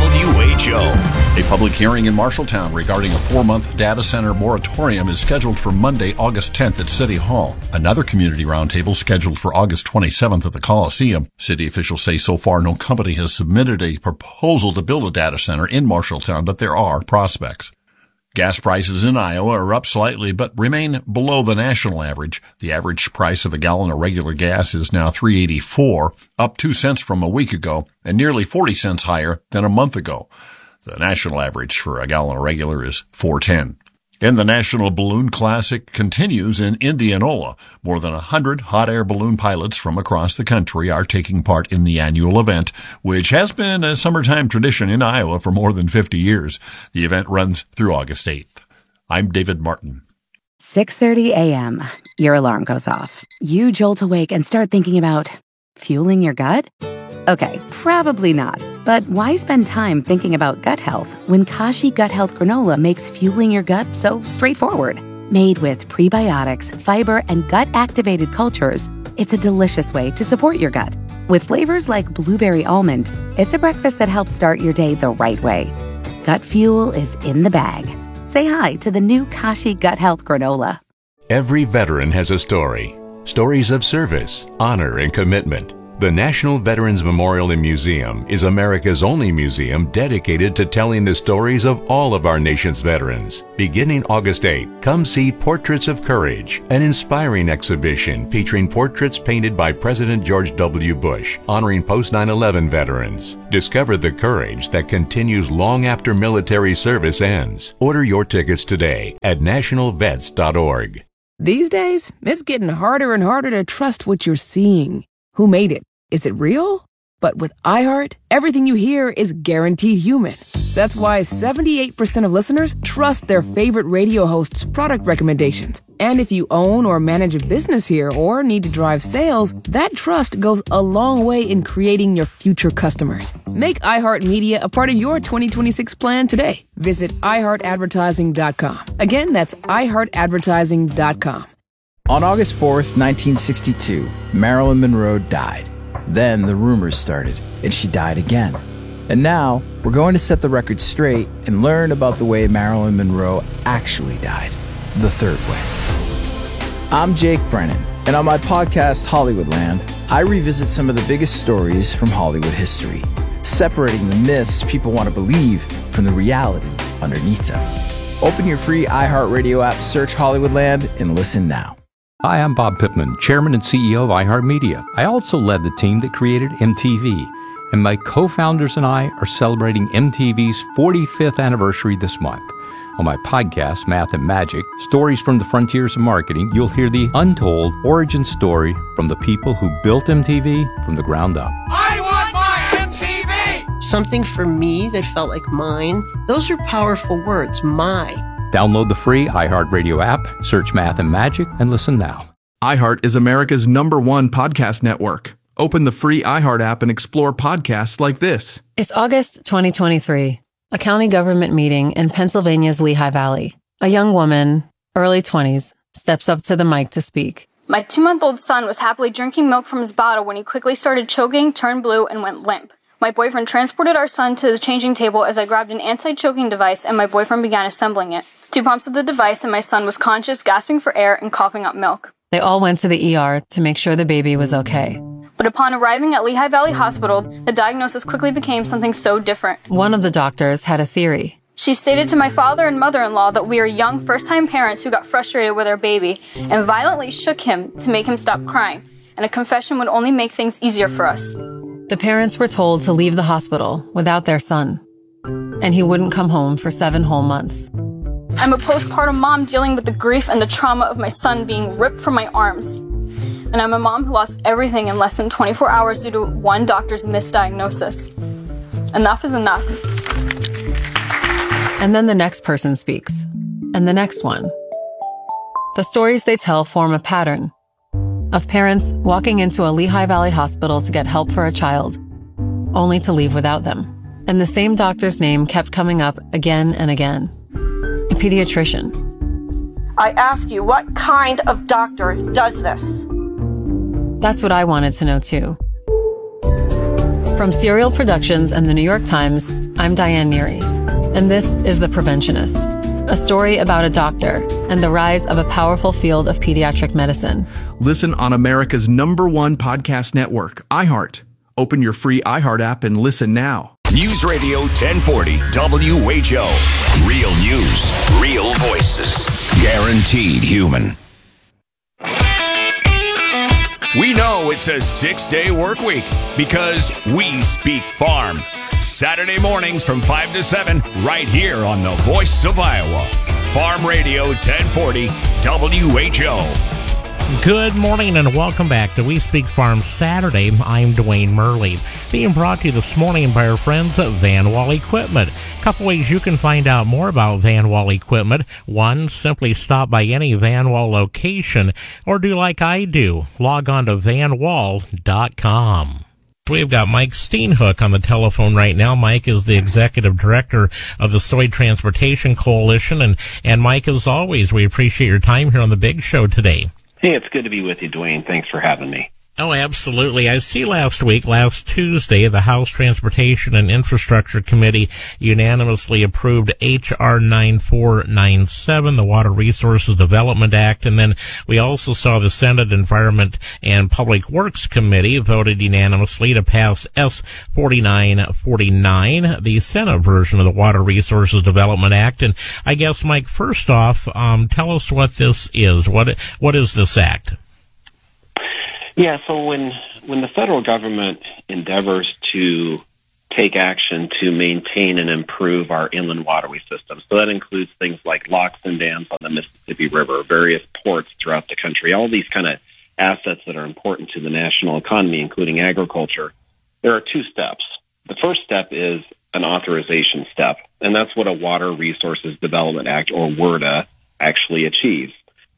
WHO. A public hearing in Marshalltown regarding a 4-month data center moratorium is scheduled for Monday, August 10th at City Hall. Another community roundtable scheduled for August 27th at the Coliseum. City officials say so far no company has submitted a proposal to build a data center in Marshalltown, but there are prospects. Gas prices in Iowa are up slightly, but remain below the national average. The average price of a gallon of regular gas is now $3.84, up 2 cents from a week ago, and nearly 40 cents higher than a month ago. The national average for a gallon of regular is $4.10. And the National Balloon Classic continues in Indianola. More than 100 hot air balloon pilots from across the country are taking part in the annual event, which has been a summertime tradition in Iowa for more than 50 years. The event runs through August 8th. I'm David Martin. 6:30 a.m. Your alarm goes off. You jolt awake and start thinking about fueling your gut? Okay, probably not. But why spend time thinking about gut health when Kashi Gut Health Granola makes fueling your gut so straightforward? Made with prebiotics, fiber, and gut-activated cultures, it's a delicious way to support your gut. With flavors like blueberry almond, it's a breakfast that helps start your day the right way. Gut fuel is in the bag. Say hi to the new Kashi Gut Health Granola. Every veteran has a story. Stories of service, honor, and commitment. The National Veterans Memorial and Museum is America's only museum dedicated to telling the stories of all of our nation's veterans. Beginning August 8, come see Portraits of Courage, an inspiring exhibition featuring portraits painted by President George W. Bush, honoring post-9/11 veterans. Discover the courage that continues long after military service ends. Order your tickets today at nationalvets.org. These days, it's getting harder and harder to trust what you're seeing. Who made it? Is it real? But with iHeart, everything you hear is guaranteed human. That's why 78% of listeners trust their favorite radio hosts' product recommendations. And if you own or manage a business here or need to drive sales, that trust goes a long way in creating your future customers. Make iHeartMedia a part of your 2026 plan today. Visit iHeartAdvertising.com. Again, that's iHeartAdvertising.com. On August 4th, 1962, Marilyn Monroe died. Then the rumors started, and she died again. And now, we're going to set the record straight and learn about the way Marilyn Monroe actually died, the third way. I'm Jake Brennan, and on my podcast, Hollywoodland, I revisit some of the biggest stories from Hollywood history, separating the myths people want to believe from the reality underneath them. Open your free iHeartRadio app, search Hollywoodland, and listen now. Hi, I'm Bob Pittman, Chairman and CEO of iHeartMedia. I also led the team that created MTV, and my co-founders and I are celebrating MTV's 45th anniversary this month. On my podcast, Math and Magic, Stories from the Frontiers of Marketing, you'll hear the untold origin story from the people who built MTV from the ground up. I want my MTV! Something for me that felt like mine. Those are powerful words, my. Download the free iHeartRadio app, search Math and Magic, and listen now. iHeart is America's #1 podcast network. Open the free iHeart app and explore podcasts like this. It's August 2023, a county government meeting in Pennsylvania's Lehigh Valley. A young woman, early 20s, steps up to the mic to speak. My 2-month-old son was happily drinking milk from his bottle when he quickly started choking, turned blue, and went limp. My boyfriend transported our son to the changing table as I grabbed an anti-choking device and my boyfriend began assembling it. 2 pumps of the device and my son was conscious, gasping for air and coughing up milk. They all went to the ER to make sure the baby was okay. But upon arriving at Lehigh Valley Hospital, the diagnosis quickly became something so different. One of the doctors had a theory. She stated to my father and mother-in-law that we are young first-time parents who got frustrated with our baby and violently shook him to make him stop crying, and a confession would only make things easier for us. The parents were told to leave the hospital without their son, and he wouldn't come home for 7 whole months. I'm a postpartum mom dealing with the grief and the trauma of my son being ripped from my arms. And I'm a mom who lost everything in less than 24 hours due to one doctor's misdiagnosis. Enough is enough. And then the next person speaks, and the next one. The stories they tell form a pattern of parents walking into a Lehigh Valley hospital to get help for a child, only to leave without them. And the same doctor's name kept coming up again and again. A pediatrician. I ask you, what kind of doctor does this? That's what I wanted to know too. From Serial Productions and the New York Times, I'm Diane Neary, and this is The Preventionist, a story about a doctor and the rise of a powerful field of pediatric medicine. Listen on America's #1 podcast network, iHeart. Open your free iHeart app and listen now. News Radio 1040 WHO. Real news, real voices, guaranteed human. We know it's a 6-day work week because we speak farm. Saturday mornings from 5 to 7 right here on the Voice of Iowa. Farm Radio 1040 WHO. Good morning and welcome back to We Speak Farm Saturday. I'm Dwayne Murley. Being brought to you this morning by our friends at Van Wall Equipment. A couple ways you can find out more about Van Wall Equipment. One, simply stop by any Van Wall location, or do like I do, log on to vanwall.com. We've got Mike Steenhoek on the telephone right now. Mike is the executive director of the Soy Transportation Coalition. And Mike, as always, we appreciate your time here on the Big Show today. Hey, it's good to be with you, Dwayne. Thanks for having me. Oh, absolutely. I see last Tuesday, the House Transportation and Infrastructure Committee unanimously approved H.R. 9497, the Water Resources Development Act, and then we also saw the Senate Environment and Public Works Committee voted unanimously to pass S. 4949, the Senate version of the Water Resources Development Act. And I guess, Mike, first off, tell us what this is. What is this act? Yeah, so when the federal government endeavors to take action to maintain and improve our inland waterway system, so that includes things like locks and dams on the Mississippi River, various ports throughout the country, all these kind of assets that are important to the national economy, including agriculture, there are two steps. The first step is an authorization step, and that's what a Water Resources Development Act, or WRDA, actually achieves.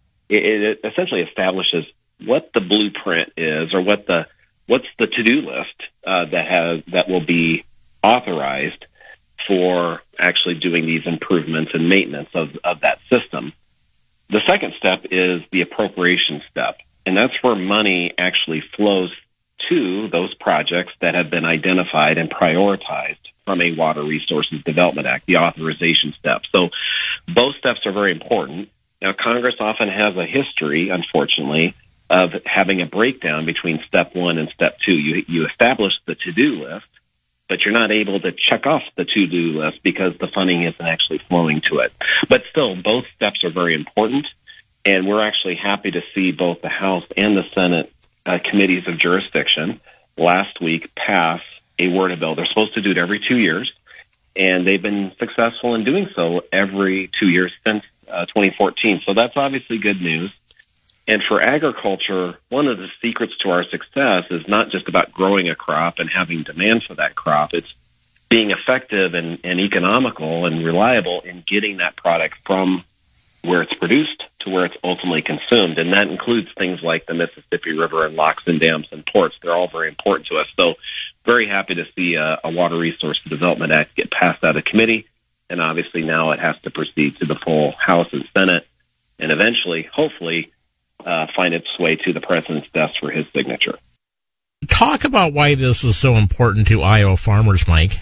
It essentially establishes what the blueprint is, or what's the to-do list that will be authorized for actually doing these improvements and maintenance of that system. The second step is the appropriation step, and that's where money actually flows to those projects that have been identified and prioritized from a Water Resources Development Act, the authorization step. So both steps are very important. Now, Congress often has a history, unfortunately, of having a breakdown between step one and step two. You establish the to-do list, but you're not able to check off the to-do list because the funding isn't actually flowing to it. But still, both steps are very important, and we're actually happy to see both the House and the Senate committees of jurisdiction last week pass a WRDA bill. They're supposed to do it every 2 years, and they've been successful in doing so every 2 years since 2014. So that's obviously good news. And for agriculture, one of the secrets to our success is not just about growing a crop and having demand for that crop. It's being effective and economical and reliable in getting that product from where it's produced to where it's ultimately consumed. And that includes things like the Mississippi River and locks and dams and ports. They're all very important to us. So very happy to see a Water Resources Development Act get passed out of committee. And obviously now it has to proceed to the full House and Senate and eventually, hopefully, find its way to the president's desk for his signature. Talk about why this is so important to Iowa farmers, Mike.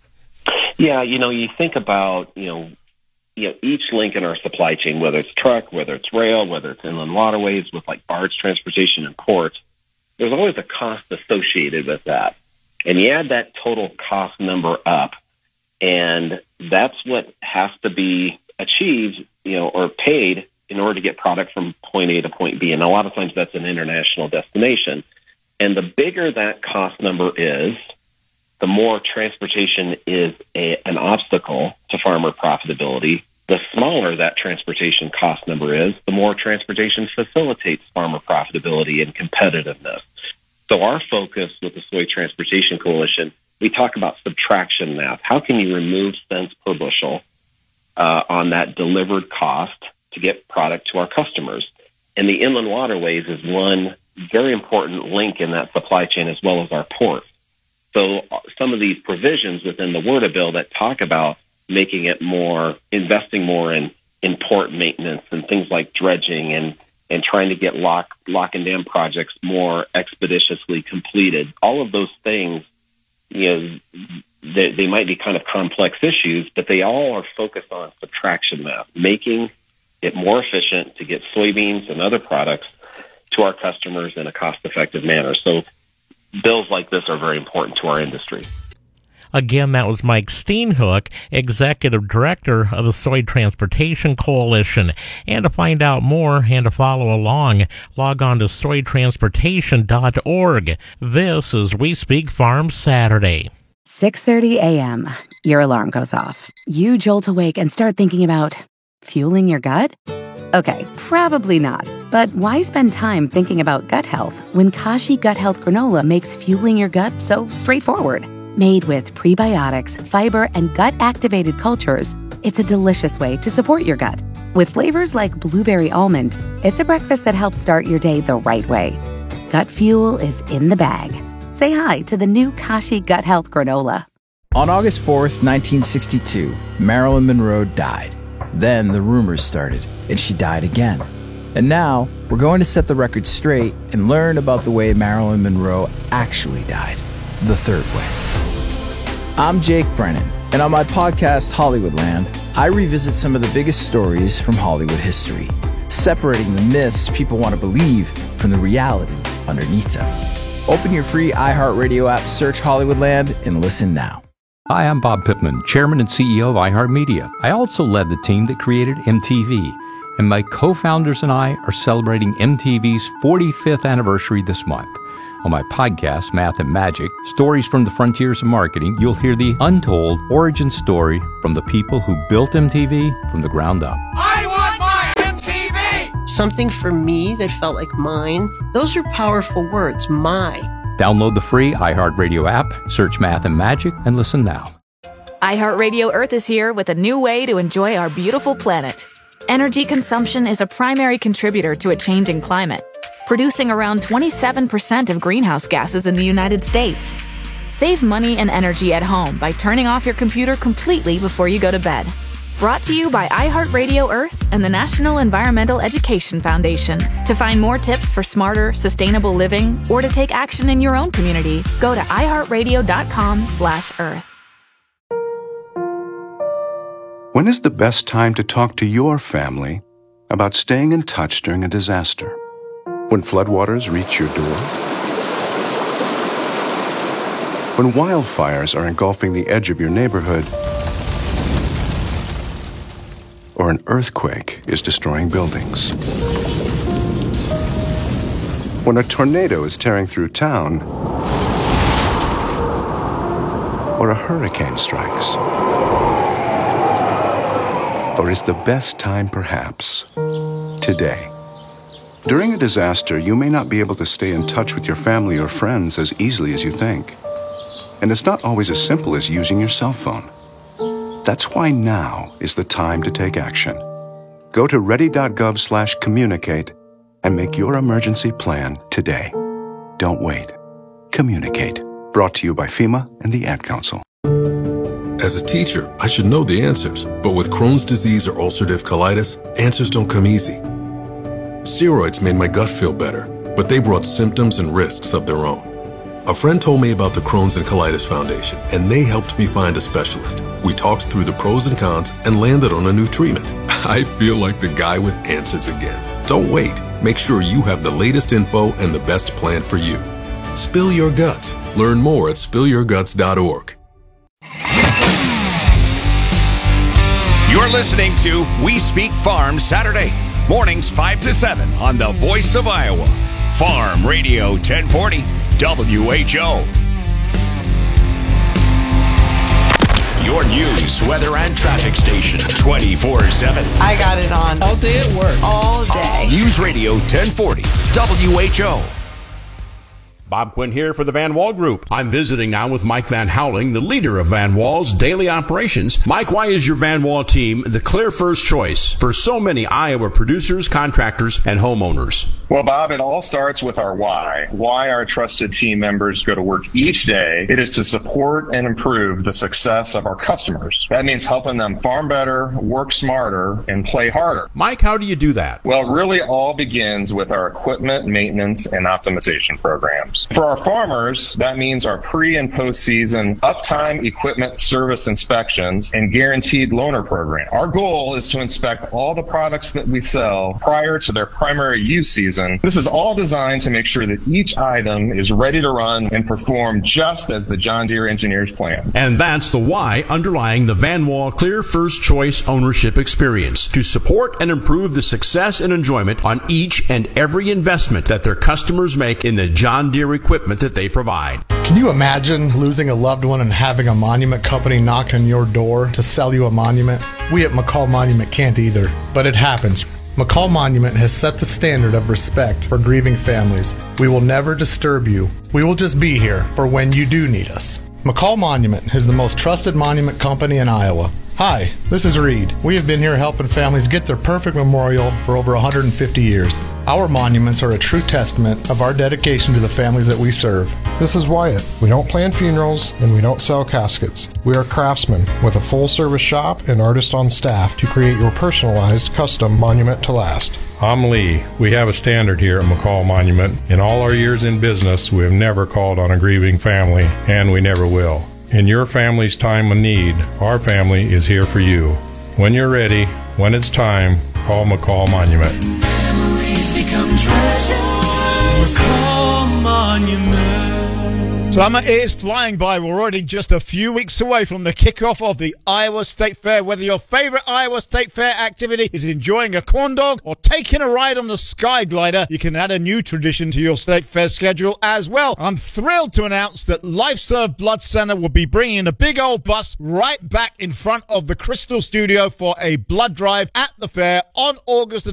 Yeah, you think about, each link in our supply chain, whether it's truck, whether it's rail, whether it's inland waterways with like barge transportation and ports, there's always a cost associated with that. And you add that total cost number up, and that's what has to be achieved, or paid in order to get product from point A to point B. And a lot of times that's an international destination. And the bigger that cost number is, the more transportation is an obstacle to farmer profitability. The smaller that transportation cost number is, the more transportation facilitates farmer profitability and competitiveness. So our focus with the Soy Transportation Coalition, we talk about subtraction math. How can you remove cents per bushel on that delivered cost to get product to our customers? And the inland waterways is one very important link in that supply chain, as well as our ports. So some of these provisions within the WRDA bill that talk about making it more, investing more in port maintenance and things like dredging and trying to get lock and dam projects more expeditiously completed. All of those things, they might be kind of complex issues, but they all are focused on subtraction math, making it more efficient to get soybeans and other products to our customers in a cost-effective manner. So bills like this are very important to our industry. Again, that was Mike Steenhoek, Executive Director of the Soy Transportation Coalition. And to find out more and to follow along, log on to soytransportation.org. This is We Speak Farm Saturday. 6:30 a.m. Your alarm goes off. You jolt awake and start thinking about fueling your gut? Okay, probably not. But why spend time thinking about gut health when Kashi Gut Health Granola makes fueling your gut so straightforward? Made with prebiotics, fiber, and gut-activated cultures, it's a delicious way to support your gut. With flavors like blueberry almond, it's a breakfast that helps start your day the right way. Gut fuel is in the bag. Say hi to the new Kashi Gut Health Granola. On August 4th, 1962, Marilyn Monroe died. Then the rumors started, and she died again. And now, we're going to set the record straight and learn about the way Marilyn Monroe actually died, the third way. I'm Jake Brennan, and on my podcast, Hollywoodland, I revisit some of the biggest stories from Hollywood history, separating the myths people want to believe from the reality underneath them. Open your free iHeartRadio app, search Hollywoodland, and listen now. Hi, I'm Bob Pittman, Chairman and CEO of iHeartMedia. I also led the team that created MTV, and my co-founders and I are celebrating MTV's 45th anniversary this month. On my podcast, Math and Magic, Stories from the Frontiers of Marketing, you'll hear the untold origin story from the people who built MTV from the ground up. I want my MTV! Something for me that felt like mine. Those are powerful words, my. Download the free iHeartRadio app, search Math and Magic, and listen now. iHeartRadio Earth is here with a new way to enjoy our beautiful planet. Energy consumption is a primary contributor to a changing climate, producing around 27% of greenhouse gases in the United States. Save money and energy at home by turning off your computer completely before you go to bed. Brought to you by iHeartRadio Earth and the National Environmental Education Foundation. To find more tips for smarter, sustainable living or to take action in your own community, go to iHeartRadio.com/Earth. When is the best time to talk to your family about staying in touch during a disaster? When floodwaters reach your door? When wildfires are engulfing the edge of your neighborhood? Or an earthquake is destroying buildings? When a tornado is tearing through town? Or a hurricane strikes? Or is the best time perhaps today? During a disaster, you may not be able to stay in touch with your family or friends as easily as you think. And it's not always as simple as using your cell phone. That's why now is the time to take action. Go to ready.gov/communicate and make your emergency plan today. Don't wait. Communicate. Brought to you by FEMA and the Ad Council. As a teacher, I should know the answers, but with Crohn's disease or ulcerative colitis, answers don't come easy. Steroids made my gut feel better, but they brought symptoms and risks of their own. A friend told me about the Crohn's and Colitis Foundation, and they helped me find a specialist. We talked through the pros and cons and landed on a new treatment. I feel like the guy with answers again. Don't wait. Make sure you have the latest info and the best plan for you. Spill your guts. Learn more at spillyourguts.org. You're listening to We Speak Farm Saturday, mornings 5 to 7 on the Voice of Iowa. Farm Radio 1040 WHO. Your news, weather, and traffic station 24/7. I got it on. All day at work. All day. News Radio 1040 WHO. Bob Quinn here for the Van Wall Group. I'm visiting now with Mike Van Houweling, the leader of Van Wall's daily operations. Mike, why is your Van Wall team the clear first choice for so many Iowa producers, contractors, and homeowners? Well, Bob, it all starts with our why. Why our trusted team members go to work each day. It is to support and improve the success of our customers. That means helping them farm better, work smarter, and play harder. Mike, how do you do that? Well, it really all begins with our equipment maintenance and optimization programs. For our farmers, that means our pre- and post-season uptime equipment service inspections and guaranteed loaner program. Our goal is to inspect all the products that we sell prior to their primary use season. This is all designed to make sure that each item is ready to run and perform just as the John Deere engineers planned. And that's the why underlying the Van Wall Clear First Choice ownership experience, to support and improve the success and enjoyment on each and every investment that their customers make in the John Deere premier equipment that they provide. Can you imagine losing a loved one and having a monument company knock on your door to sell you a monument? We at McCall Monument can't either, but it happens. McCall Monument has set the standard of respect for grieving families. We will never disturb you. We will just be here for when you do need us. McCall Monument is the most trusted monument company in Iowa. Hi, this is Reed. We have been here helping families get their perfect memorial for over 150 years. Our monuments are a true testament of our dedication to the families that we serve. This is Wyatt. We don't plan funerals and we don't sell caskets. We are craftsmen with a full-service shop and artists on staff to create your personalized custom monument to last. I'm Lee. We have a standard here at McCall Monument. In all our years in business, we have never called on a grieving family, and we never will. In your family's time of need, our family is here for you. When you're ready, when it's time, call McCall Monument. Memories become treasures. McCall Monument. Summer is flying by. We're already just a few weeks away from the kickoff of the Iowa State Fair. Whether your favorite Iowa State Fair activity is enjoying a corn dog or taking a ride on the Sky Glider, you can add a new tradition to your State Fair schedule as well. I'm thrilled to announce that LifeServe Blood Center will be bringing a big old bus right back in front of the Crystal Studio for a blood drive at the fair on August the